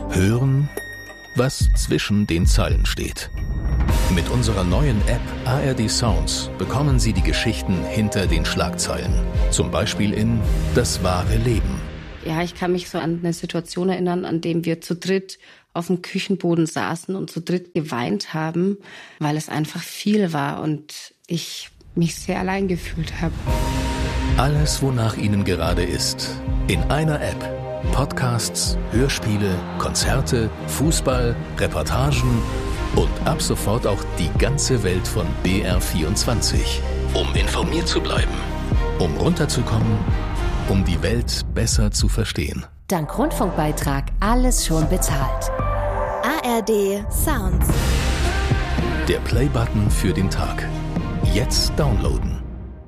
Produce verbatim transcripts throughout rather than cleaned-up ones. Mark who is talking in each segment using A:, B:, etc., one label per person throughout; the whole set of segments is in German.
A: Hören, was zwischen den Zeilen steht. Mit unserer neuen App A R D Sounds bekommen Sie die Geschichten hinter den Schlagzeilen. Zum Beispiel in Das wahre Leben.
B: Ja, ich kann mich so an eine Situation erinnern, an dem wir zu dritt auf dem Küchenboden saßen und zu dritt geweint haben, weil es einfach viel war und ich mich sehr allein gefühlt habe.
A: Alles, wonach Ihnen gerade ist, in einer App. Podcasts, Hörspiele, Konzerte, Fußball, Reportagen und ab sofort auch die ganze Welt von B R vierundzwanzig. Um informiert zu bleiben, um runterzukommen, um die Welt besser zu verstehen.
C: Dank Rundfunkbeitrag alles schon bezahlt.
D: A R D Sounds.
A: Der Play-Button für den Tag. Jetzt downloaden.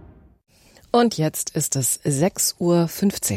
E: Und jetzt ist es sechs Uhr fünfzehn.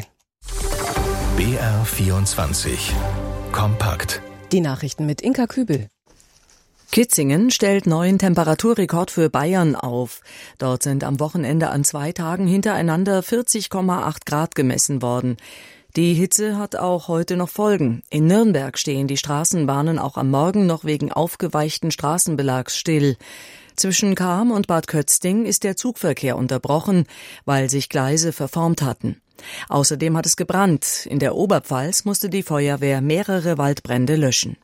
A: B R vierundzwanzig. Kompakt.
E: Die Nachrichten mit Inka Kübel.
F: Kitzingen stellt neuen Temperaturrekord für Bayern auf. Dort sind am Wochenende an zwei Tagen hintereinander vierzig Komma acht Grad gemessen worden. Die Hitze hat auch heute noch Folgen. In Nürnberg stehen die Straßenbahnen auch am Morgen noch wegen aufgeweichten Straßenbelags still. Zwischen Cham und Bad Kötzting ist der Zugverkehr unterbrochen, weil sich Gleise verformt hatten. Außerdem hat es gebrannt. In der Oberpfalz musste die Feuerwehr mehrere Waldbrände löschen.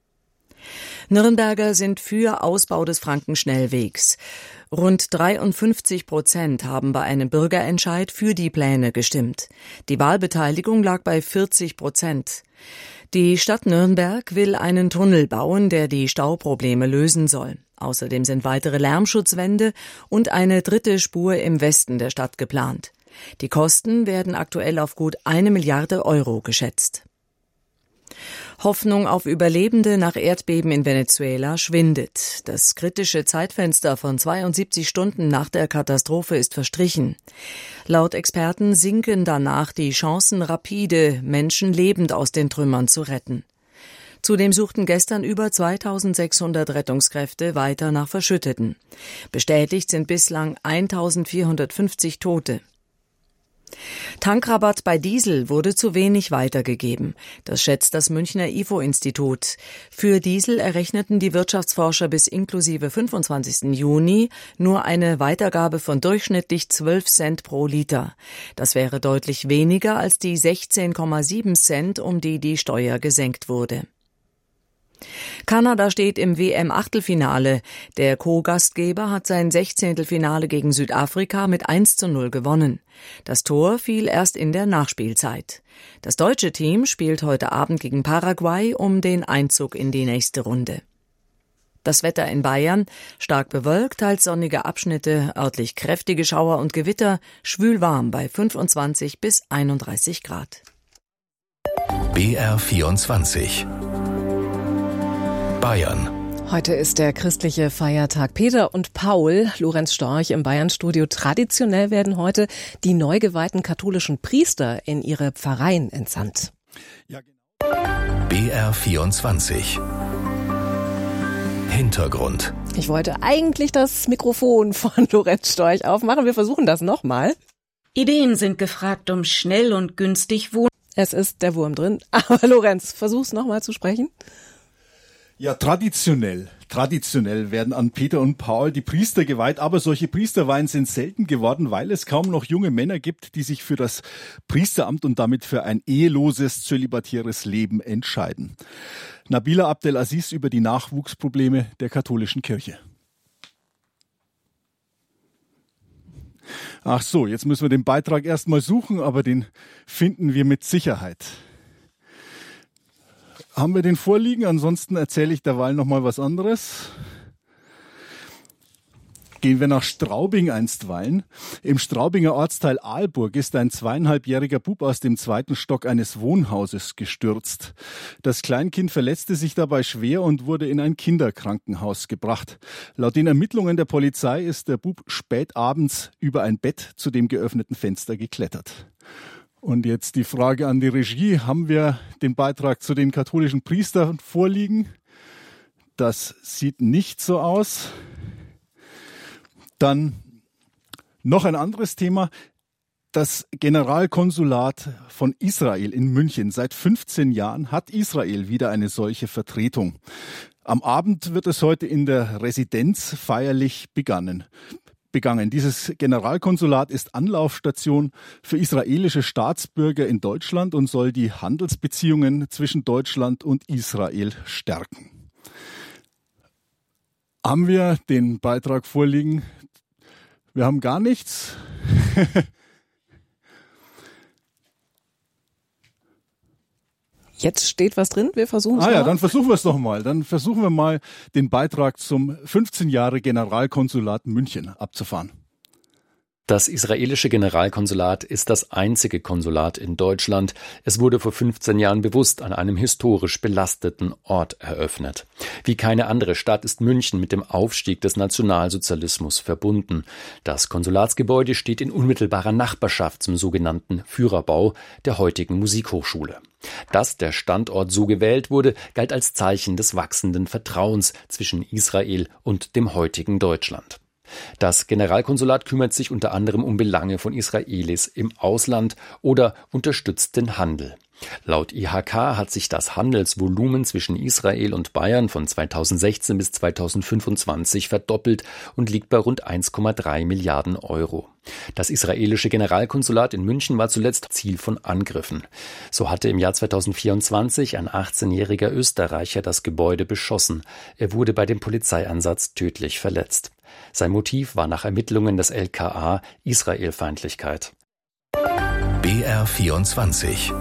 F: Nürnberger sind für Ausbau des Frankenschnellwegs. Rund dreiundfünfzig Prozent haben bei einem Bürgerentscheid für die Pläne gestimmt. Die Wahlbeteiligung lag bei vierzig Prozent. Die Stadt Nürnberg will einen Tunnel bauen, der die Stauprobleme lösen soll. Außerdem sind weitere Lärmschutzwände und eine dritte Spur im Westen der Stadt geplant. Die Kosten werden aktuell auf gut eine Milliarde Euro geschätzt. Hoffnung auf Überlebende nach Erdbeben in Venezuela schwindet. Das kritische Zeitfenster von zweiundsiebzig Stunden nach der Katastrophe ist verstrichen. Laut Experten sinken danach die Chancen rapide, Menschen lebend aus den Trümmern zu retten. Zudem suchten gestern über zweitausendsechshundert Rettungskräfte weiter nach Verschütteten. Bestätigt sind bislang eintausendvierhundertfünfzig Tote. Tankrabatt bei Diesel wurde zu wenig weitergegeben. Das schätzt das Münchner I F O-Institut. Für Diesel errechneten die Wirtschaftsforscher bis inklusive fünfundzwanzigsten Juni nur eine Weitergabe von durchschnittlich zwölf Cent pro Liter. Das wäre deutlich weniger als die sechzehn Komma sieben Cent, um die die Steuer gesenkt wurde. Kanada steht im W M-Achtelfinale. Der Co-Gastgeber hat sein Sechzehntelfinale gegen Südafrika mit eins zu null gewonnen. Das Tor fiel erst in der Nachspielzeit. Das deutsche Team spielt heute Abend gegen Paraguay um den Einzug in die nächste Runde. Das Wetter in Bayern: stark bewölkt, teils sonnige Abschnitte, örtlich kräftige Schauer und Gewitter, schwül warm bei fünfundzwanzig bis einunddreißig Grad.
A: B R vierundzwanzig. Bayern.
E: Heute ist der christliche Feiertag Peter und Paul. Lorenz Storch im Bayern-Studio. Traditionell werden heute die neu geweihten katholischen Priester in ihre Pfarreien entsandt.
A: Ja, genau. B R vierundzwanzig. Hintergrund.
E: Ich wollte eigentlich das Mikrofon von Lorenz Storch aufmachen. Wir versuchen das nochmal.
G: Ideen sind gefragt, um schnell und günstig wohnen.
E: Es ist der Wurm drin. Aber Lorenz, versuch's nochmal zu sprechen.
H: Ja, traditionell, traditionell werden an Peter und Paul die Priester geweiht, aber solche Priesterweihen sind selten geworden, weil es kaum noch junge Männer gibt, die sich für das Priesteramt und damit für ein eheloses, zölibatäres Leben entscheiden. Nabila Abdelaziz über die Nachwuchsprobleme der katholischen Kirche. Ach so, jetzt müssen wir den Beitrag erstmal suchen, aber den finden wir mit Sicherheit. Haben wir den vorliegen? Ansonsten erzähle ich derweil noch mal was anderes. Gehen wir nach Straubing einstweilen. Im Straubinger Ortsteil Aalburg ist ein zweieinhalbjähriger Bub aus dem zweiten Stock eines Wohnhauses gestürzt. Das Kleinkind verletzte sich dabei schwer und wurde in ein Kinderkrankenhaus gebracht. Laut den Ermittlungen der Polizei ist der Bub spät abends über ein Bett zu dem geöffneten Fenster geklettert. Und jetzt die Frage an die Regie. Haben wir den Beitrag zu den katholischen Priestern vorliegen? Das sieht nicht so aus. Dann noch ein anderes Thema. Das Generalkonsulat von Israel in München. Seit fünfzehn Jahren hat Israel wieder eine solche Vertretung. Am Abend wird es heute in der Residenz feierlich begangen. begangen. Dieses Generalkonsulat ist Anlaufstation für israelische Staatsbürger in Deutschland und soll die Handelsbeziehungen zwischen Deutschland und Israel stärken. Haben wir den Beitrag vorliegen? Wir haben gar nichts.
E: Jetzt steht was drin, wir versuchen es
H: Ah
E: mal.
H: ja, dann versuchen wir es doch mal. Dann versuchen wir mal, den Beitrag zum fünfzehn Jahre Generalkonsulat München abzufahren.
I: Das israelische Generalkonsulat ist das einzige Konsulat in Deutschland. Es wurde vor fünfzehn Jahren bewusst an einem historisch belasteten Ort eröffnet. Wie keine andere Stadt ist München mit dem Aufstieg des Nationalsozialismus verbunden. Das Konsulatsgebäude steht in unmittelbarer Nachbarschaft zum sogenannten Führerbau der heutigen Musikhochschule. Dass der Standort so gewählt wurde, galt als Zeichen des wachsenden Vertrauens zwischen Israel und dem heutigen Deutschland. Das Generalkonsulat kümmert sich unter anderem um Belange von Israelis im Ausland oder unterstützt den Handel. Laut I H K hat sich das Handelsvolumen zwischen Israel und Bayern von zweitausendsechzehn bis zweitausendfünfundzwanzig verdoppelt und liegt bei rund eins Komma drei Milliarden Euro. Das israelische Generalkonsulat in München war zuletzt Ziel von Angriffen. So hatte im Jahr zweitausendvierundzwanzig ein achtzehnjähriger Österreicher das Gebäude beschossen. Er wurde bei dem Polizeieinsatz tödlich verletzt. Sein Motiv war nach Ermittlungen des L K A Israelfeindlichkeit.
A: B R vierundzwanzig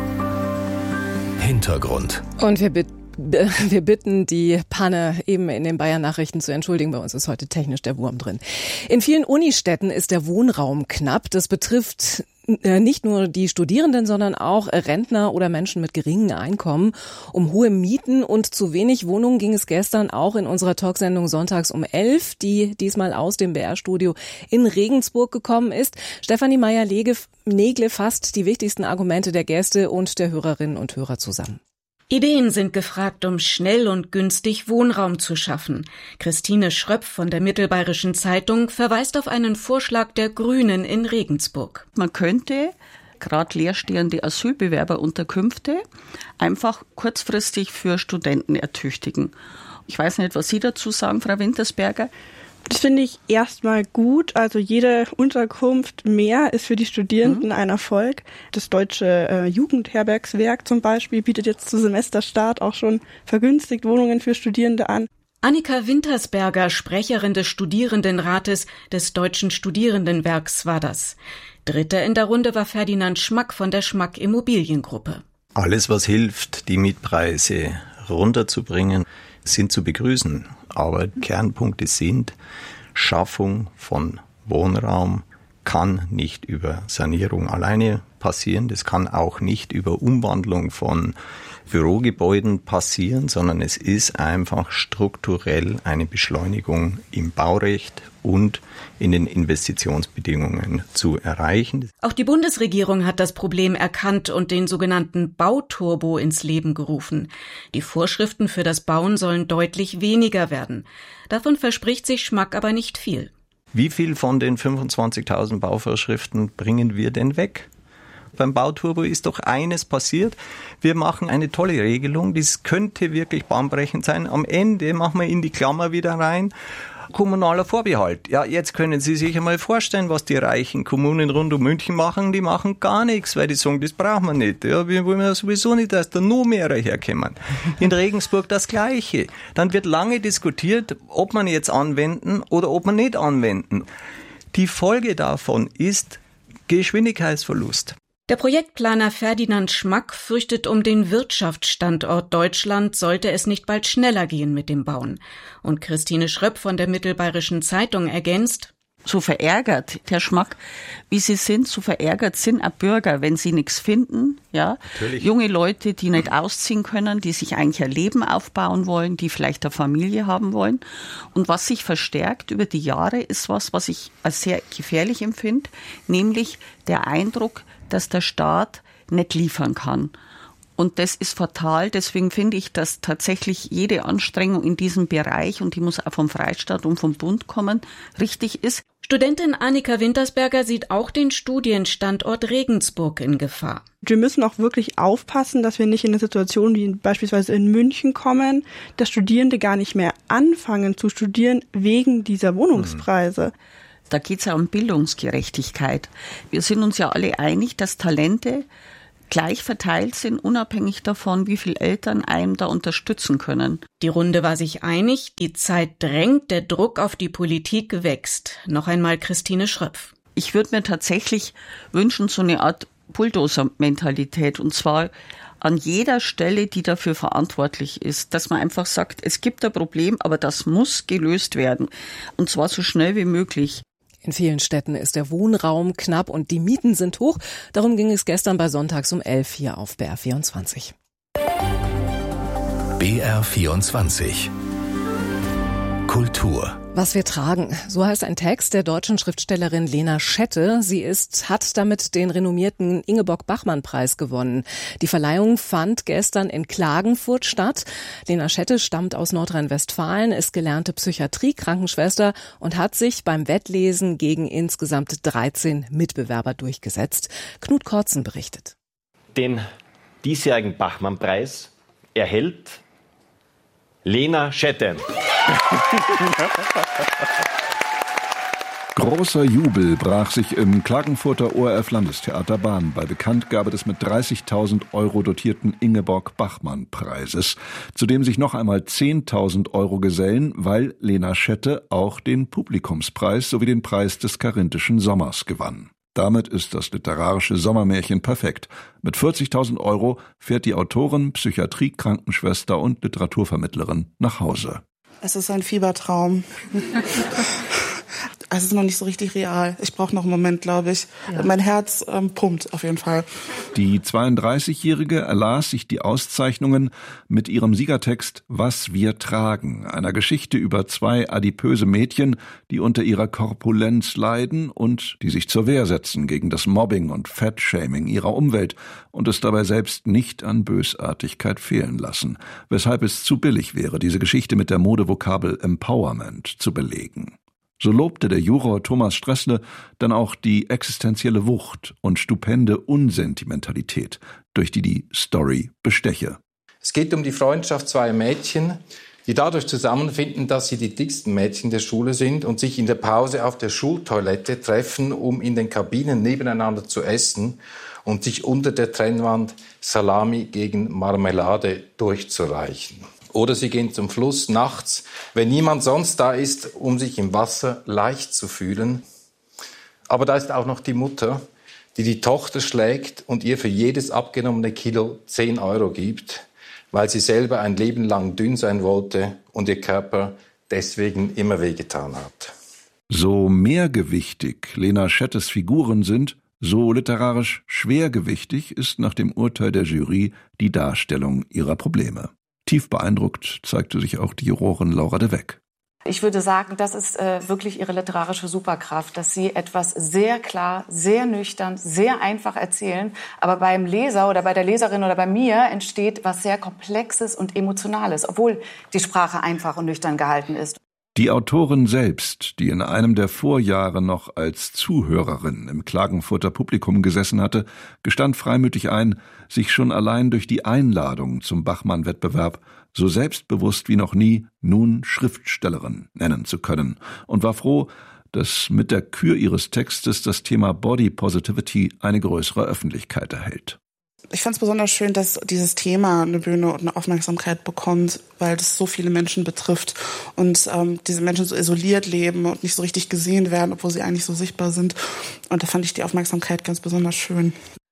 A: Hintergrund.
E: Und wir bitten Wir bitten die Panne eben in den Bayern-Nachrichten zu entschuldigen. Bei uns ist heute technisch der Wurm drin. In vielen Unistädten ist der Wohnraum knapp. Das betrifft nicht nur die Studierenden, sondern auch Rentner oder Menschen mit geringen Einkommen. Um hohe Mieten und zu wenig Wohnungen ging es gestern auch in unserer Talksendung Sonntags um elf, die diesmal aus dem B R-Studio in Regensburg gekommen ist. Stefanie Meyer-Negle fasst die wichtigsten Argumente der Gäste und der Hörerinnen und Hörer zusammen.
G: Ideen sind gefragt, um schnell und günstig Wohnraum zu schaffen. Christine Schröpf von der Mittelbayerischen Zeitung verweist auf einen Vorschlag der Grünen in Regensburg.
J: Man könnte gerade leerstehende Asylbewerberunterkünfte einfach kurzfristig für Studenten ertüchtigen. Ich weiß nicht, was Sie dazu sagen, Frau Wintersberger.
K: Das finde ich erstmal gut. Also jede Unterkunft mehr ist für die Studierenden mhm. ein Erfolg. Das Deutsche äh, Jugendherbergswerk zum Beispiel bietet jetzt zu Semesterstart auch schon vergünstigt Wohnungen für Studierende an.
G: Annika Wintersberger, Sprecherin des Studierendenrates des Deutschen Studierendenwerks, war das. Dritter in der Runde war Ferdinand Schmack von der Schmack Immobiliengruppe.
L: Alles, was hilft, die Mietpreise runterzubringen, sind zu begrüßen. Aber Kernpunkte sind, Schaffung von Wohnraum kann nicht über Sanierung alleine passieren. Das kann auch nicht über Umwandlung von Bürogebäuden passieren, sondern es ist einfach strukturell eine Beschleunigung im Baurecht und in den Investitionsbedingungen zu erreichen.
G: Auch die Bundesregierung hat das Problem erkannt und den sogenannten Bauturbo ins Leben gerufen. Die Vorschriften für das Bauen sollen deutlich weniger werden. Davon verspricht sich Schmack aber nicht viel.
L: Wie viel von den fünfundzwanzigtausend Bauvorschriften bringen wir denn weg? Beim Bauturbo ist doch eines passiert. Wir machen eine tolle Regelung, das könnte wirklich bahnbrechend sein. Am Ende machen wir in die Klammer wieder rein. Kommunaler Vorbehalt. Ja, jetzt können Sie sich einmal vorstellen, was die reichen Kommunen rund um München machen. Die machen gar nichts, weil die sagen, das brauchen wir nicht. Ja, wir wollen ja sowieso nicht, dass da noch mehr herkommen. In Regensburg das Gleiche. Dann wird lange diskutiert, ob man jetzt anwenden oder ob man nicht anwenden. Die Folge davon ist Geschwindigkeitsverlust.
G: Der Projektplaner Ferdinand Schmack fürchtet um den Wirtschaftsstandort Deutschland, sollte es nicht bald schneller gehen mit dem Bauen. Und Christine Schröpf von der Mittelbayerischen Zeitung ergänzt:
J: So verärgert, Herr Schmack, wie Sie sind, so verärgert sind auch Bürger, wenn sie nichts finden. Ja, natürlich. Junge Leute, die nicht ausziehen können, die sich eigentlich ein Leben aufbauen wollen, die vielleicht eine Familie haben wollen. Und was sich verstärkt über die Jahre, ist was, was ich als sehr gefährlich empfinde, nämlich der Eindruck, dass der Staat nicht liefern kann. Und das ist fatal. Deswegen finde ich, dass tatsächlich jede Anstrengung in diesem Bereich, und die muss auch vom Freistaat und vom Bund kommen, richtig ist.
G: Studentin Annika Wintersberger sieht auch den Studienstandort Regensburg in Gefahr.
K: Wir müssen auch wirklich aufpassen, dass wir nicht in eine Situation wie beispielsweise in München kommen, dass Studierende gar nicht mehr anfangen zu studieren wegen dieser Wohnungspreise.
J: Da geht es ja um Bildungsgerechtigkeit. Wir sind uns ja alle einig, dass Talente gleich verteilt sind, unabhängig davon, wie viele Eltern einem da unterstützen können.
G: Die Runde war sich einig, die Zeit drängt, der Druck auf die Politik wächst. Noch einmal Christine Schröpf.
J: Ich würde mir tatsächlich wünschen, so eine Art Bulldozer-Mentalität, und zwar an jeder Stelle, die dafür verantwortlich ist, dass man einfach sagt, es gibt ein Problem, aber das muss gelöst werden, und zwar so schnell wie möglich.
E: In vielen Städten ist der Wohnraum knapp und die Mieten sind hoch. Darum ging es gestern bei Sonntags um elf hier auf B R vierundzwanzig.
A: B R vierundzwanzig Kultur.
E: Was wir tragen, so heißt ein Text der deutschen Schriftstellerin Lena Schette. Sie ist, hat damit den renommierten Ingeborg-Bachmann-Preis gewonnen. Die Verleihung fand gestern in Klagenfurt statt. Lena Schette stammt aus Nordrhein-Westfalen, ist gelernte Psychiatrie-Krankenschwester und hat sich beim Wettlesen gegen insgesamt dreizehn Mitbewerber durchgesetzt. Knut Kortzen berichtet.
M: Den diesjährigen Bachmann-Preis erhält Lena Schette.
N: Großer Jubel brach sich im Klagenfurter O R F-Landestheater Bahn bei Bekanntgabe des mit dreißigtausend Euro dotierten Ingeborg-Bachmann-Preises, zu dem sich noch einmal zehntausend Euro gesellen, weil Lena Schette auch den Publikumspreis sowie den Preis des Karinthischen Sommers gewann. Damit ist das literarische Sommermärchen perfekt. Mit vierzigtausend Euro fährt die Autorin, Psychiatrie-Krankenschwester und Literaturvermittlerin nach Hause.
O: Es ist ein Fiebertraum. Es ist noch nicht so richtig real. Ich brauche noch einen Moment, glaube ich. Ja. Mein Herz ähm, pumpt auf jeden Fall.
N: Die zweiunddreißigjährige erlas sich die Auszeichnungen mit ihrem Siegertext »Was wir tragen«, einer Geschichte über zwei adipöse Mädchen, die unter ihrer Korpulenz leiden und die sich zur Wehr setzen gegen das Mobbing und Fettshaming ihrer Umwelt und es dabei selbst nicht an Bösartigkeit fehlen lassen, weshalb es zu billig wäre, diese Geschichte mit der Modevokabel Empowerment zu belegen. So lobte der Juror Thomas Stressle dann auch die existenzielle Wucht und stupende Unsentimentalität, durch die die Story besteche.
P: Es geht um die Freundschaft zweier Mädchen, die dadurch zusammenfinden, dass sie die dicksten Mädchen der Schule sind und sich in der Pause auf der Schultoilette treffen, um in den Kabinen nebeneinander zu essen und sich unter der Trennwand Salami gegen Marmelade durchzureichen. Oder sie gehen zum Fluss nachts, wenn niemand sonst da ist, um sich im Wasser leicht zu fühlen. Aber da ist auch noch die Mutter, die die Tochter schlägt und ihr für jedes abgenommene Kilo zehn Euro gibt, weil sie selber ein Leben lang dünn sein wollte und ihr Körper deswegen immer wehgetan hat.
N: So mehrgewichtig Lena Schettes Figuren sind, so literarisch schwergewichtig ist nach dem Urteil der Jury die Darstellung ihrer Probleme. Tief beeindruckt zeigte sich auch die Jurorin Laura de Weck.
Q: Ich würde sagen, das ist äh, wirklich ihre literarische Superkraft, dass sie etwas sehr klar, sehr nüchtern, sehr einfach erzählen, aber beim Leser oder bei der Leserin oder bei mir entsteht was sehr Komplexes und Emotionales, obwohl die Sprache einfach und nüchtern gehalten ist.
N: Die Autorin selbst, die in einem der Vorjahre noch als Zuhörerin im Klagenfurter Publikum gesessen hatte, gestand freimütig ein, sich schon allein durch die Einladung zum Bachmann-Wettbewerb so selbstbewusst wie noch nie nun Schriftstellerin nennen zu können und war froh, dass mit der Kür ihres Textes das Thema Body Positivity eine größere Öffentlichkeit erhält.
O: Ich fand es besonders schön, dass dieses Thema eine Bühne und eine Aufmerksamkeit bekommt, weil das so viele Menschen betrifft und ähm, diese Menschen so isoliert leben und nicht so richtig gesehen werden, obwohl sie eigentlich so sichtbar sind. Und da fand ich die Aufmerksamkeit ganz besonders schön.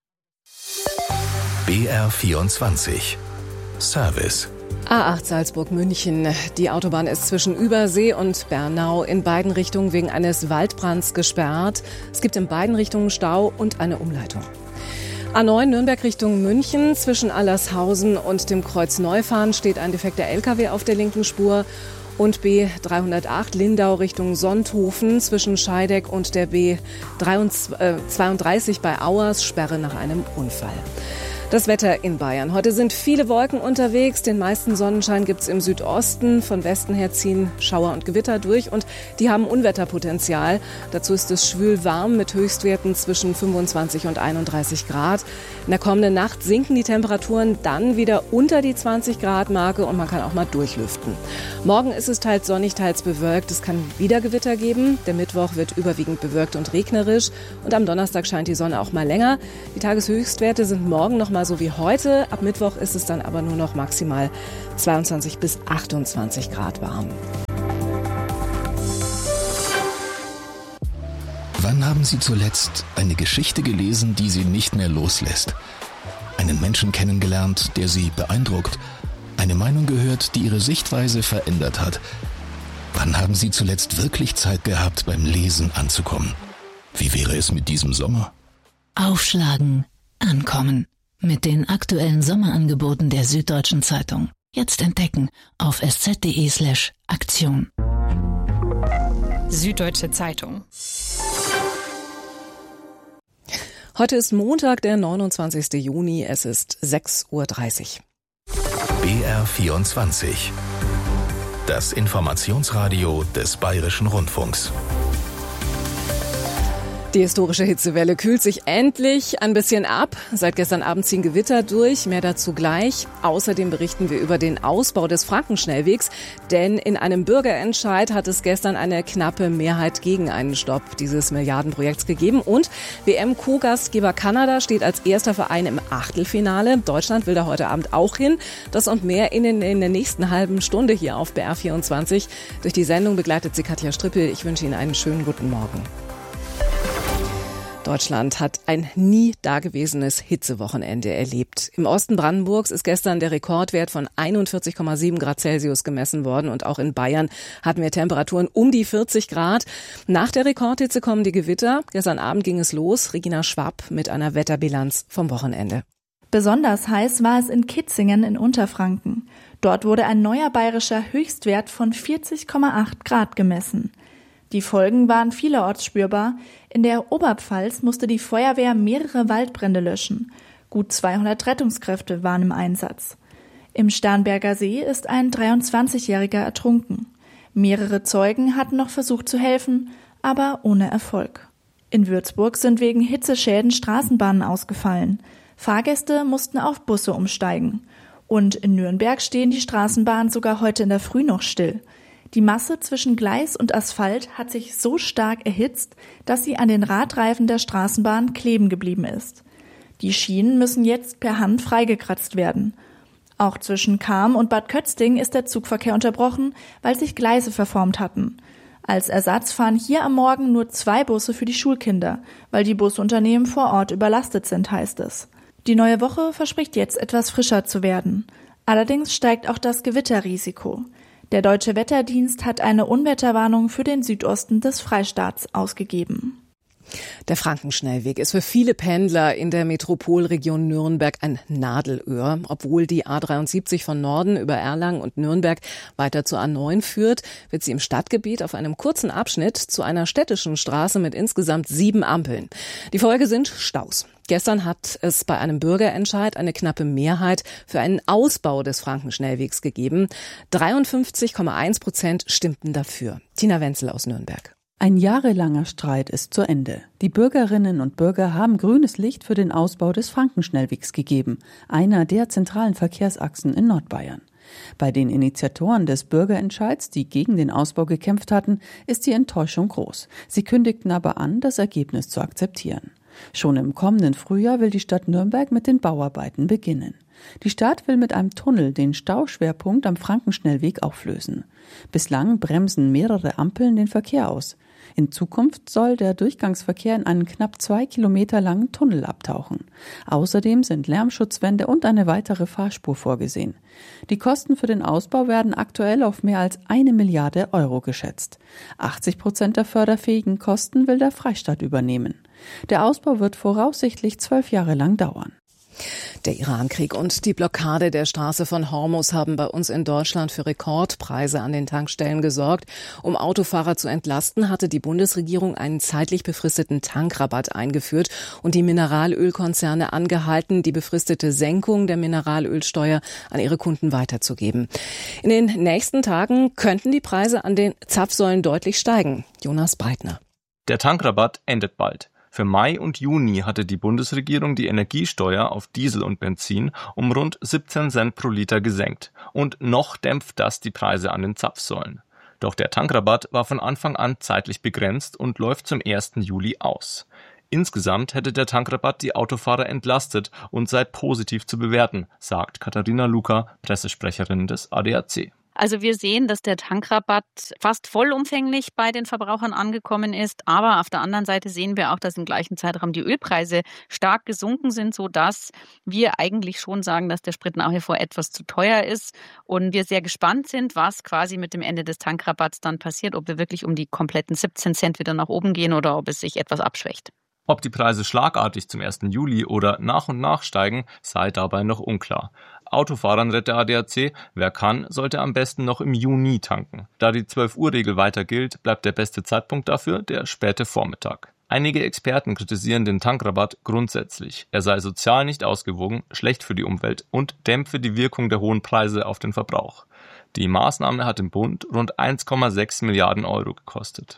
A: B R vierundzwanzig Service.
E: A acht Salzburg-München. Die Autobahn ist zwischen Übersee und Bernau in beiden Richtungen wegen eines Waldbrands gesperrt. Es gibt in beiden Richtungen Stau und eine Umleitung. A neun Nürnberg Richtung München. Zwischen Allershausen und dem Kreuz Neufahren steht ein defekter L K W auf der linken Spur. Und B dreihundertacht Lindau Richtung Sonthofen zwischen Scheideck und der B zweiunddreißig bei Auers Sperre nach einem Unfall. Das Wetter in Bayern. Heute sind viele Wolken unterwegs. Den meisten Sonnenschein gibt's im Südosten. Von Westen her ziehen Schauer und Gewitter durch und die haben Unwetterpotenzial. Dazu ist es schwül warm mit Höchstwerten zwischen fünfundzwanzig und einunddreißig Grad. In der kommenden Nacht sinken die Temperaturen dann wieder unter die zwanzig Grad Marke und man kann auch mal durchlüften. Morgen ist es teils sonnig, teils bewölkt. Es kann wieder Gewitter geben. Der Mittwoch wird überwiegend bewölkt und regnerisch. Und am Donnerstag scheint die Sonne auch mal länger. Die Tageshöchstwerte sind morgen noch mal so wie heute. Ab Mittwoch ist es dann aber nur noch maximal zweiundzwanzig bis achtundzwanzig Grad warm.
A: Wann haben Sie zuletzt eine Geschichte gelesen, die Sie nicht mehr loslässt? Einen Menschen kennengelernt, der Sie beeindruckt? Eine Meinung gehört, die Ihre Sichtweise verändert hat? Wann haben Sie zuletzt wirklich Zeit gehabt, beim Lesen anzukommen? Wie wäre es mit diesem Sommer?
R: Aufschlagen, ankommen. Mit den aktuellen Sommerangeboten der Süddeutschen Zeitung. Jetzt entdecken auf sz.de slash Aktion.
S: Süddeutsche Zeitung.
E: Heute ist Montag, der neunundzwanzigsten Juni. Es ist sechs Uhr dreißig.
A: B R vierundzwanzig. Das Informationsradio des Bayerischen Rundfunks.
E: Die historische Hitzewelle kühlt sich endlich ein bisschen ab. Seit gestern Abend ziehen Gewitter durch, mehr dazu gleich. Außerdem berichten wir über den Ausbau des Frankenschnellwegs, denn in einem Bürgerentscheid hat es gestern eine knappe Mehrheit gegen einen Stopp dieses Milliardenprojekts gegeben. Und W M-Co-Gastgeber Kanada steht als erster Verein im Achtelfinale. Deutschland will da heute Abend auch hin. Das und mehr in, den, in der nächsten halben Stunde hier auf B R vierundzwanzig. Durch die Sendung begleitet sie Katja Strippel. Ich wünsche Ihnen einen schönen guten Morgen. Deutschland hat ein nie dagewesenes Hitzewochenende erlebt. Im Osten Brandenburgs ist gestern der Rekordwert von einundvierzig Komma sieben Grad Celsius gemessen worden und auch in Bayern hatten wir Temperaturen um die vierzig Grad. Nach der Rekordhitze kommen die Gewitter. Gestern Abend ging es los. Regina Schwapp mit einer Wetterbilanz vom Wochenende.
T: Besonders heiß war es in Kitzingen in Unterfranken. Dort wurde ein neuer bayerischer Höchstwert von vierzig Komma acht Grad gemessen. Die Folgen waren vielerorts spürbar. In der Oberpfalz musste die Feuerwehr mehrere Waldbrände löschen. Gut zweihundert Rettungskräfte waren im Einsatz. Im Starnberger See ist ein dreiundzwanzigjähriger ertrunken. Mehrere Zeugen hatten noch versucht zu helfen, aber ohne Erfolg. In Würzburg sind wegen Hitzeschäden Straßenbahnen ausgefallen. Fahrgäste mussten auf Busse umsteigen. Und in Nürnberg stehen die Straßenbahnen sogar heute in der Früh noch still. Die Masse zwischen Gleis und Asphalt hat sich so stark erhitzt, dass sie an den Radreifen der Straßenbahn kleben geblieben ist. Die Schienen müssen jetzt per Hand freigekratzt werden. Auch zwischen Cham und Bad Kötzting ist der Zugverkehr unterbrochen, weil sich Gleise verformt hatten. Als Ersatz fahren hier am Morgen nur zwei Busse für die Schulkinder, weil die Busunternehmen vor Ort überlastet sind, heißt es. Die neue Woche verspricht jetzt etwas frischer zu werden. Allerdings steigt auch das Gewitterrisiko. Der Deutsche Wetterdienst hat eine Unwetterwarnung für den Südosten des Freistaats ausgegeben.
E: Der Frankenschnellweg ist für viele Pendler in der Metropolregion Nürnberg ein Nadelöhr. Obwohl die A dreiundsiebzig von Norden über Erlangen und Nürnberg weiter zur A neun führt, wird sie im Stadtgebiet auf einem kurzen Abschnitt zu einer städtischen Straße mit insgesamt sieben Ampeln. Die Folge sind Staus. Gestern hat es bei einem Bürgerentscheid eine knappe Mehrheit für einen Ausbau des Frankenschnellwegs gegeben. dreiundfünfzig Komma eins Prozent stimmten dafür. Tina Wenzel aus Nürnberg.
U: Ein jahrelanger Streit ist zu Ende. Die Bürgerinnen und Bürger haben grünes Licht für den Ausbau des Frankenschnellwegs gegeben, einer der zentralen Verkehrsachsen in Nordbayern. Bei den Initiatoren des Bürgerentscheids, die gegen den Ausbau gekämpft hatten, ist die Enttäuschung groß. Sie kündigten aber an, das Ergebnis zu akzeptieren. Schon im kommenden Frühjahr will die Stadt Nürnberg mit den Bauarbeiten beginnen. Die Stadt will mit einem Tunnel den Stauschwerpunkt am Frankenschnellweg auflösen. Bislang bremsen mehrere Ampeln den Verkehr aus. In Zukunft soll der Durchgangsverkehr in einen knapp zwei Kilometer langen Tunnel abtauchen. Außerdem sind Lärmschutzwände und eine weitere Fahrspur vorgesehen. Die Kosten für den Ausbau werden aktuell auf mehr als eine Milliarde Euro geschätzt. achtzig Prozent der förderfähigen Kosten will der Freistaat übernehmen. Der Ausbau wird voraussichtlich zwölf Jahre lang dauern.
E: Der Irankrieg und die Blockade der Straße von Hormuz haben bei uns in Deutschland für Rekordpreise an den Tankstellen gesorgt. Um Autofahrer zu entlasten, hatte die Bundesregierung einen zeitlich befristeten Tankrabatt eingeführt und die Mineralölkonzerne angehalten, die befristete Senkung der Mineralölsteuer an ihre Kunden weiterzugeben. In den nächsten Tagen könnten die Preise an den Zapfsäulen deutlich steigen. Jonas Breitner.
S: Der Tankrabatt endet bald. Für Mai und Juni hatte die Bundesregierung die Energiesteuer auf Diesel und Benzin um rund siebzehn Cent pro Liter gesenkt. Und noch dämpft das die Preise an den Zapfsäulen. Doch der Tankrabatt war von Anfang an zeitlich begrenzt und läuft zum ersten Juli aus. Insgesamt hätte der Tankrabatt die Autofahrer entlastet und sei positiv zu bewerten, sagt Katharina Luca, Pressesprecherin des A D A C.
V: Also wir sehen, dass der Tankrabatt fast vollumfänglich bei den Verbrauchern angekommen ist. Aber auf der anderen Seite sehen wir auch, dass im gleichen Zeitraum die Ölpreise stark gesunken sind, sodass wir eigentlich schon sagen, dass der Sprit nach wie vor etwas zu teuer ist. Und wir sehr gespannt sind, was quasi mit dem Ende des Tankrabatts dann passiert, ob wir wirklich um die kompletten siebzehn Cent wieder nach oben gehen oder ob es sich etwas abschwächt.
S: Ob die Preise schlagartig zum ersten Juli oder nach und nach steigen, sei dabei noch unklar. Autofahrern rät der A D A C, wer kann, sollte am besten noch im Juni tanken. Da die zwölf Uhr Regel weiter gilt, bleibt der beste Zeitpunkt dafür der späte Vormittag. Einige Experten kritisieren den Tankrabatt grundsätzlich. Er sei sozial nicht ausgewogen, schlecht für die Umwelt und dämpfe die Wirkung der hohen Preise auf den Verbrauch. Die Maßnahme hat im Bund rund eins Komma sechs Milliarden Euro gekostet.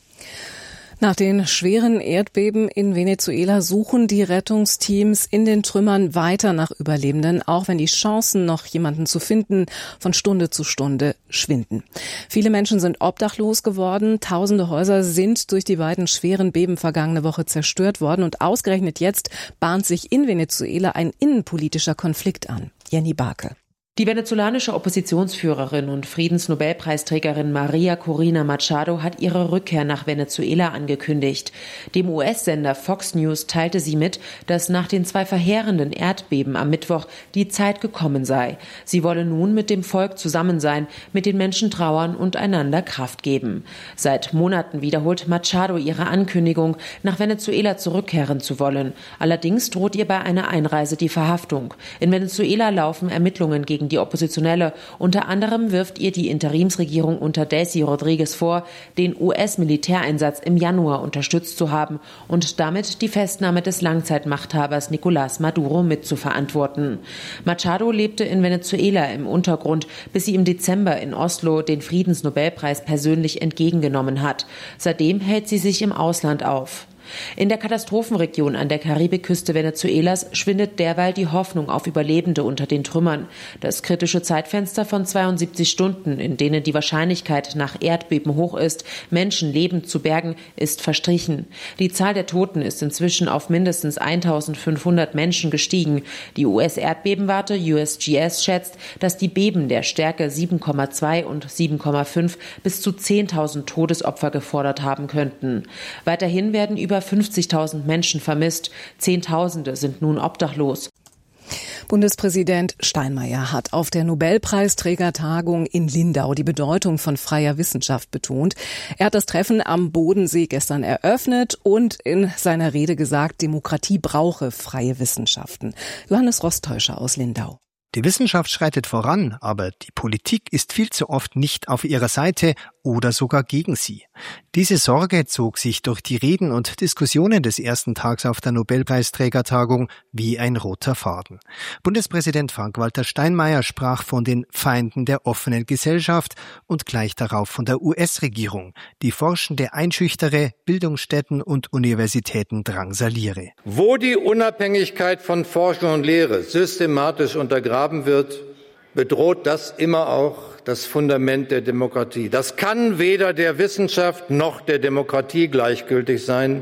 E: Nach den schweren Erdbeben in Venezuela suchen die Rettungsteams in den Trümmern weiter nach Überlebenden, auch wenn die Chancen, noch jemanden zu finden, von Stunde zu Stunde schwinden. Viele Menschen sind obdachlos geworden, tausende Häuser sind durch die beiden schweren Beben vergangene Woche zerstört worden und ausgerechnet jetzt bahnt sich in Venezuela ein innenpolitischer Konflikt an. Jenny Barke.
W: Die venezolanische Oppositionsführerin und Friedensnobelpreisträgerin Maria Corina Machado hat ihre Rückkehr nach Venezuela angekündigt. Dem U S-Sender Fox News teilte sie mit, dass nach den zwei verheerenden Erdbeben am Mittwoch die Zeit gekommen sei. Sie wolle nun mit dem Volk zusammen sein, mit den Menschen trauern und einander Kraft geben. Seit Monaten wiederholt Machado ihre Ankündigung, nach Venezuela zurückkehren zu wollen. Allerdings droht ihr bei einer Einreise die Verhaftung. In Venezuela laufen Ermittlungen gegen die Oppositionelle. Unter anderem wirft ihr die Interimsregierung unter Delcy Rodriguez vor, den U S-Militäreinsatz im Januar unterstützt zu haben und damit die Festnahme des Langzeitmachthabers Nicolás Maduro mitzuverantworten. Machado lebte in Venezuela im Untergrund, bis sie im Dezember in Oslo den Friedensnobelpreis persönlich entgegengenommen hat. Seitdem hält sie sich im Ausland auf. In der Katastrophenregion an der Karibikküste Venezuelas schwindet derweil die Hoffnung auf Überlebende unter den Trümmern. Das kritische Zeitfenster von zweiundsiebzig Stunden, in denen die Wahrscheinlichkeit nach Erdbeben hoch ist, Menschen lebend zu bergen, ist verstrichen. Die Zahl der Toten ist inzwischen auf mindestens eintausendfünfhundert Menschen gestiegen. Die U S-Erdbebenwarte U S G S schätzt, dass die Beben der Stärke sieben Komma zwei und sieben Komma fünf bis zu zehntausend Todesopfer gefordert haben könnten. Weiterhin werden über fünfzigtausend Menschen vermisst. Zehntausende sind nun obdachlos.
E: Bundespräsident Steinmeier hat auf der Nobelpreisträgertagung in Lindau die Bedeutung von freier Wissenschaft betont. Er hat das Treffen am Bodensee gestern eröffnet und in seiner Rede gesagt, Demokratie brauche freie Wissenschaften. Johannes Rostäuscher aus Lindau.
X: Die Wissenschaft schreitet voran, aber die Politik ist viel zu oft nicht auf ihrer Seite oder sogar gegen sie. Diese Sorge zog sich durch die Reden und Diskussionen des ersten Tags auf der Nobelpreisträgertagung wie ein roter Faden. Bundespräsident Frank-Walter Steinmeier sprach von den Feinden der offenen Gesellschaft und gleich darauf von der U S-Regierung, die Forschende einschüchtere, Bildungsstätten und Universitäten drangsaliere.
Y: Wo die Unabhängigkeit von Forschung und Lehre systematisch untergraben wird, bedroht das immer auch das Fundament der Demokratie. Das kann weder der Wissenschaft noch der Demokratie gleichgültig sein.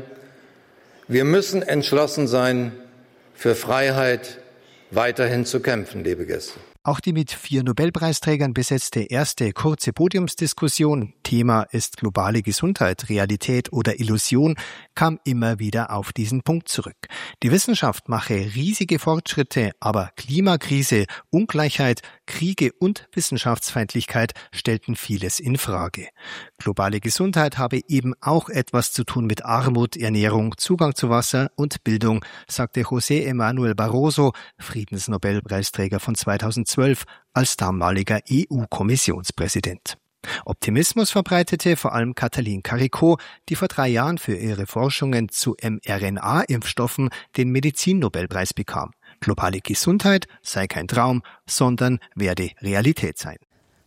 Y: Wir müssen entschlossen sein, für Freiheit weiterhin zu kämpfen, liebe Gäste.
X: Auch die mit vier Nobelpreisträgern besetzte erste kurze Podiumsdiskussion, Thema ist globale Gesundheit, Realität oder Illusion, kam immer wieder auf diesen Punkt zurück. Die Wissenschaft mache riesige Fortschritte, aber Klimakrise, Ungleichheit, Kriege und Wissenschaftsfeindlichkeit stellten vieles in Frage. Globale Gesundheit habe eben auch etwas zu tun mit Armut, Ernährung, Zugang zu Wasser und Bildung, sagte José Emanuel Barroso, Friedensnobelpreisträger von zweitausendzwölf, als damaliger E U-Kommissionspräsident. Optimismus verbreitete vor allem Katalin Karikó, die vor drei Jahren für ihre Forschungen zu mRNA-Impfstoffen den Medizinnobelpreis bekam. Globale Gesundheit sei kein Traum, sondern werde Realität sein.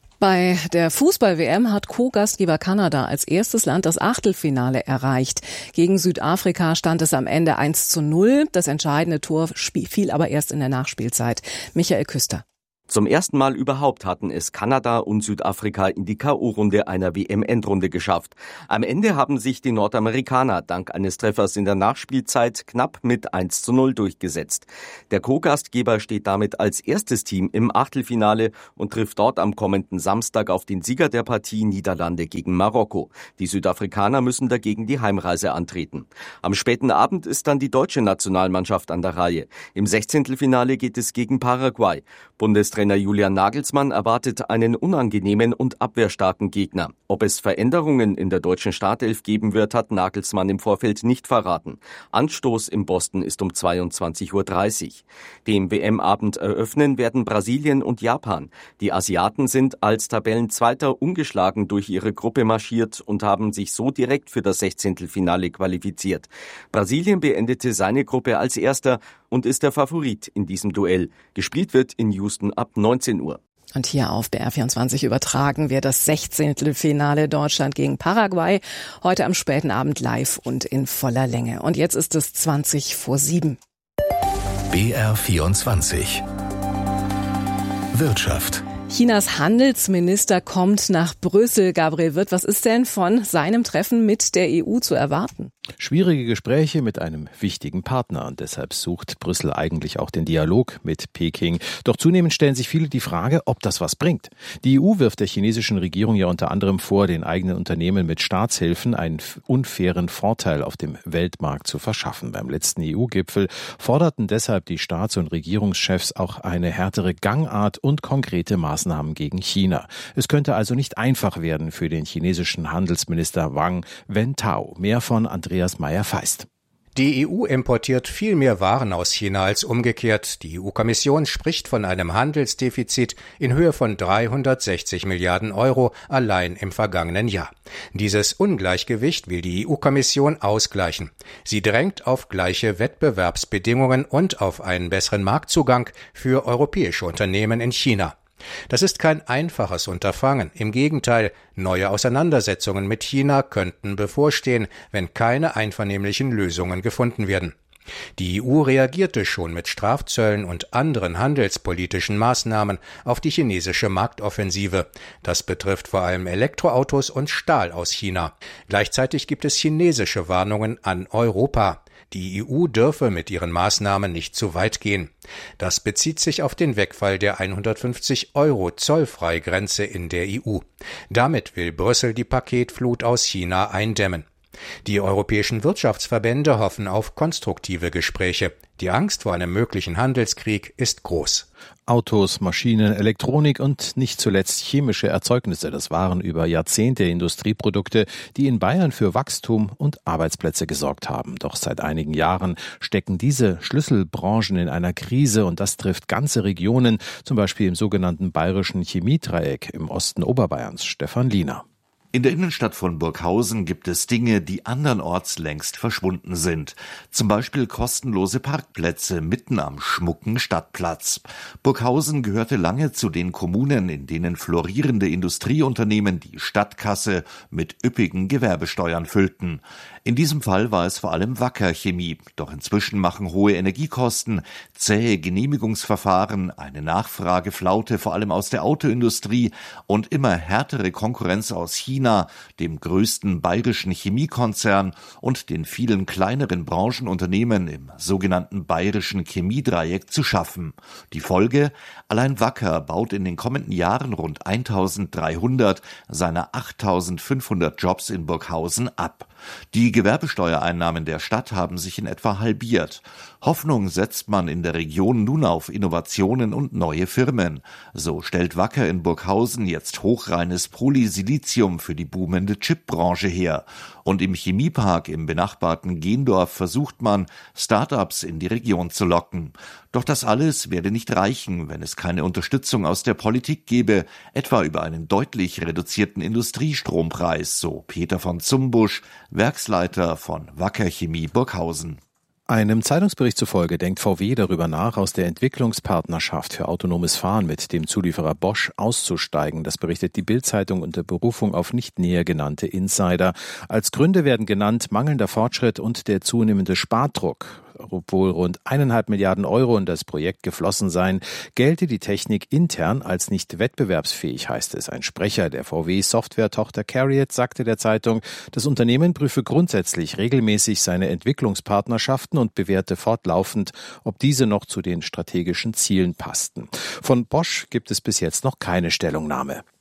E: Bei der Fußball-W M hat Co-Gastgeber Kanada als erstes Land das Achtelfinale erreicht. Gegen Südafrika stand es am Ende eins zu null. Das entscheidende Tor fiel aber erst in der Nachspielzeit. Michael Küster.
B: Zum ersten Mal überhaupt hatten es Kanada und Südafrika in die K O-Runde einer W M-Endrunde geschafft. Am Ende haben sich die Nordamerikaner dank eines Treffers in der Nachspielzeit knapp mit eins zu null durchgesetzt. Der Co-Gastgeber steht damit als erstes Team im Achtelfinale und trifft dort am kommenden Samstag auf den Sieger der Partie Niederlande gegen Marokko. Die Südafrikaner müssen dagegen die Heimreise antreten. Am späten Abend ist dann die deutsche Nationalmannschaft an der Reihe. Im Sechzehntelfinale geht es gegen Paraguay. Bundestrainer Julian Nagelsmann erwartet einen unangenehmen und abwehrstarken Gegner. Ob es Veränderungen in der deutschen Startelf geben wird, hat Nagelsmann im Vorfeld nicht verraten. Anstoß im Boston ist um zweiundzwanzig Uhr dreißig. Den W M-Abend eröffnen werden Brasilien und Japan. Die Asiaten sind als Tabellenzweiter ungeschlagen durch ihre Gruppe marschiert und haben sich so direkt für das Sechzehntelfinale qualifiziert. Brasilien beendete seine Gruppe als Erster und ist der Favorit in diesem Duell. Gespielt wird in Houston ab neunzehn Uhr.
E: Und hier auf B R vierundzwanzig übertragen wir das Sechzehntelfinale Deutschland gegen Paraguay. Heute am späten Abend live und in voller Länge. Und jetzt ist es zwanzig vor sieben.
A: B R vierundzwanzig. Wirtschaft.
E: Chinas Handelsminister kommt nach Brüssel. Gabriel Wirth, was ist denn von seinem Treffen mit der E U zu erwarten?
C: Schwierige Gespräche mit einem wichtigen Partner und deshalb sucht Brüssel eigentlich auch den Dialog mit Peking. Doch zunehmend stellen sich viele die Frage, ob das was bringt. Die E U wirft der chinesischen Regierung ja unter anderem vor, den eigenen Unternehmen mit Staatshilfen einen unfairen Vorteil auf dem Weltmarkt zu verschaffen. Beim letzten E U-Gipfel forderten deshalb die Staats- und Regierungschefs auch eine härtere Gangart und konkrete Maßnahmen gegen China. Es könnte also nicht einfach werden für den chinesischen Handelsminister Wang Wentao. Mehr von Andreas Meyer-Feist.
D: Die E U importiert viel mehr Waren aus China als umgekehrt. Die E U-Kommission spricht von einem Handelsdefizit in Höhe von dreihundertsechzig Milliarden Euro allein im vergangenen Jahr. Dieses Ungleichgewicht will die E U-Kommission ausgleichen. Sie drängt auf gleiche Wettbewerbsbedingungen und auf einen besseren Marktzugang für europäische Unternehmen in China. Das ist kein einfaches Unterfangen. Im Gegenteil, neue Auseinandersetzungen mit China könnten bevorstehen, wenn keine einvernehmlichen Lösungen gefunden werden. Die E U reagierte schon mit Strafzöllen und anderen handelspolitischen Maßnahmen auf die chinesische Marktoffensive. Das betrifft vor allem Elektroautos und Stahl aus China. Gleichzeitig gibt es chinesische Warnungen an Europa. Die E U dürfe mit ihren Maßnahmen nicht zu weit gehen. Das bezieht sich auf den Wegfall der hundertfünfzig Euro Zollfreigrenze in der E U. Damit will Brüssel die Paketflut aus China eindämmen. Die europäischen Wirtschaftsverbände hoffen auf konstruktive Gespräche. Die Angst vor einem möglichen Handelskrieg ist groß.
C: Autos, Maschinen, Elektronik und nicht zuletzt chemische Erzeugnisse, das waren über Jahrzehnte Industrieprodukte, die in Bayern für Wachstum und Arbeitsplätze gesorgt haben. Doch seit einigen Jahren stecken diese Schlüsselbranchen in einer Krise und das trifft ganze Regionen, zum Beispiel im sogenannten bayerischen Chemiedreieck im Osten Oberbayerns. Stefan Liener.
F: In der Innenstadt von Burghausen gibt es Dinge, die andernorts längst verschwunden sind. Zum Beispiel kostenlose Parkplätze mitten am schmucken Stadtplatz. Burghausen gehörte lange zu den Kommunen, in denen florierende Industrieunternehmen die Stadtkasse mit üppigen Gewerbesteuern füllten. In diesem Fall war es vor allem Wacker Chemie. Doch inzwischen machen hohe Energiekosten, zähe Genehmigungsverfahren, eine Nachfrageflaute vor allem aus der Autoindustrie und immer härtere Konkurrenz aus China, dem größten bayerischen Chemiekonzern, und den vielen kleineren Branchenunternehmen im sogenannten bayerischen Chemiedreieck zu schaffen. Die Folge? Allein Wacker baut in den kommenden Jahren rund eintausenddreihundert seiner achttausendfünfhundert Jobs in Burghausen ab. Die Gewerbesteuereinnahmen der Stadt haben sich in etwa halbiert. Hoffnung setzt man in der Region nun auf Innovationen und neue Firmen. So stellt Wacker in Burghausen jetzt hochreines Polysilizium für die boomende Chipbranche her. Und im Chemiepark im benachbarten Gendorf versucht man, Start-ups in die Region zu locken. Doch das alles werde nicht reichen, wenn es keine Unterstützung aus der Politik gäbe, etwa über einen deutlich reduzierten Industriestrompreis, so Peter von Zumbusch, Werksleiter von Wacker Chemie Burghausen.
C: Einem Zeitungsbericht zufolge denkt V W darüber nach, aus der Entwicklungspartnerschaft für autonomes Fahren mit dem Zulieferer Bosch auszusteigen. Das berichtet die Bild-Zeitung unter Berufung auf nicht näher genannte Insider. Als Gründe werden genannt mangelnder Fortschritt und der zunehmende Spardruck. Obwohl rund eineinhalb Milliarden Euro in das Projekt geflossen seien, gelte die Technik intern als nicht wettbewerbsfähig, heißt es. Ein Sprecher der V W-Software-Tochter Cariad sagte der Zeitung, das Unternehmen prüfe grundsätzlich regelmäßig seine Entwicklungspartnerschaften und bewerte fortlaufend, ob diese noch zu den strategischen Zielen passten. Von Bosch gibt es bis jetzt noch keine Stellungnahme.